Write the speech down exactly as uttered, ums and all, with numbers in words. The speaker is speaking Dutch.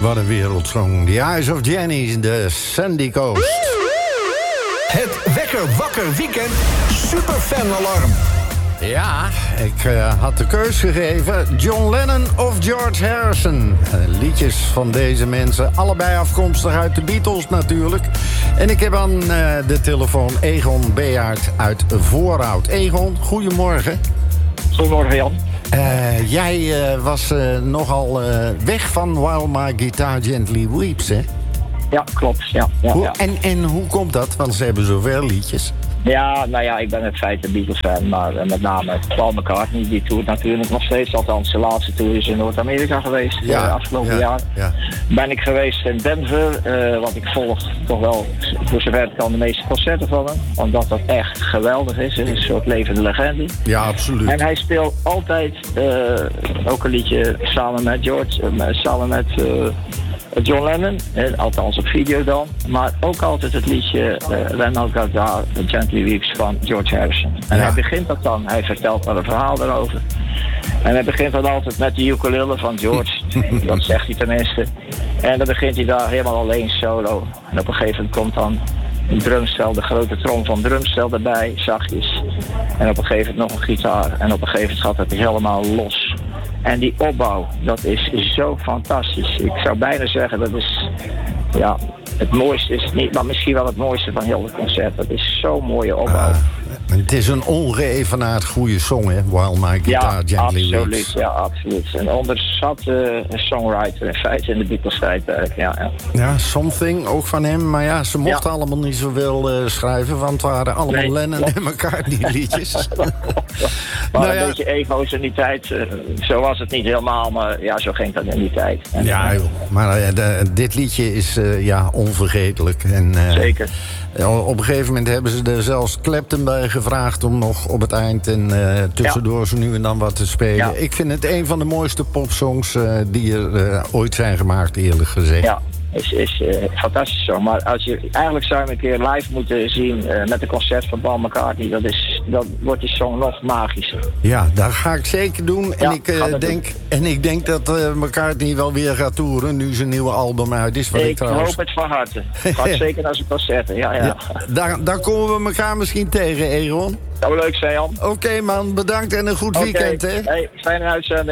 wat een wereldsong. The Eyes of Jenny, de Sandy Coast. Het Wekker Wakker Weekend Superfan-alarm. Ja, ik uh, had de keus gegeven. John Lennon of George Harrison. Uh, liedjes van deze mensen, allebei afkomstig uit de Beatles natuurlijk. En ik heb aan uh, de telefoon Egon Beaert uit Voorhout. Egon, goedemorgen. Goedemorgen, Jan. Uh, jij uh, was uh, nogal uh, weg van While My Guitar Gently Weeps, hè? Ja, klopt. Ja, ja, hoe, ja. En, en hoe komt dat? Want ze hebben zoveel liedjes. Ja, nou ja, ik ben in feite Beatles-fan, maar uh, met name Paul McCartney, die toert natuurlijk nog steeds. Althans, de laatste tour is in Noord-Amerika geweest, de ja, uh, afgelopen ja, jaar. Ja. Ben ik geweest in Denver, uh, want ik volg toch wel, voor zover het kan, de meeste concerten van hem. Omdat dat echt geweldig is, een soort levende legende. Ja, absoluut. En hij speelt altijd uh, ook een liedje samen met George, uh, samen met... Uh, John Lennon, eh, althans op video dan, maar ook altijd het liedje uh, When I Got There, The Gently Weeps van George Harrison. En ja. hij begint dat dan, hij vertelt daar een verhaal erover. En hij begint dan altijd met de ukulele van George, dat zegt hij tenminste. En dan begint hij daar helemaal alleen solo. En op een gegeven moment komt dan een drumstel, de grote trom van drumstel erbij, zachtjes. En op een gegeven moment nog een gitaar. En op een gegeven moment gaat het helemaal los. En die opbouw, dat is zo fantastisch. Ik zou bijna zeggen, dat is, ja, het mooiste is het niet, maar misschien wel het mooiste van heel het concert. Dat is zo'n mooie opbouw. Ah, het is een ongeëvenaard goede song, hè? While My Guitar ja, Gently Weeps. absoluut, ja, absoluut. Een onderschat uh, songwriter in feite in de Beatles-tijdperk, ja, ja. Ja, Something, ook van hem. Maar ja, ze mochten Ja. allemaal niet zoveel uh, schrijven, want het waren allemaal Nee, Lennon klopt. en McCartney liedjes. Maar Nou een ja. beetje ego's in die tijd, uh, zo was het niet helemaal, maar ja, zo ging dat in die tijd. En, Ja, joh. Maar uh, de, dit liedje is uh, ja, onvergetelijk. En, uh, Zeker. Op een gegeven moment hebben ze er zelfs Clapton bij gevraagd om nog op het eind en uh, tussendoor ja. zo nu en dan wat te spelen. Ja. Ik vind het een van de mooiste popsongs uh, die er uh, ooit zijn gemaakt, eerlijk gezegd. Ja. Is, is uh, fantastisch zo. Maar als je, eigenlijk zou je hem een keer live moeten zien uh, met een concert van Paul McCartney. Dat is, dan wordt die song nog magischer. Ja, dat ga ik zeker doen. En, Ja, ik, uh, denk, doen. en ik denk dat uh, McCartney wel weer gaat toeren nu zijn nieuwe album uit is. Wat ik, ik trouwens... hoop het van harte. Ga zeker naar zijn concerten. Ja, ja. Ja, daar, daar komen we elkaar misschien tegen, Egon. Dat zou leuk zijn, Jan. Oké, okay, man. Bedankt en een goed Okay. weekend, hè? Hey, fijne uitzending.